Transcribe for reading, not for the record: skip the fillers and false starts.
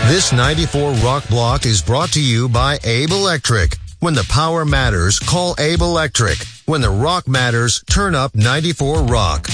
This 94 Rock Block is brought to you by Abe Electric. When the power matters, call Abe Electric. When the rock matters, turn up 94 Rock.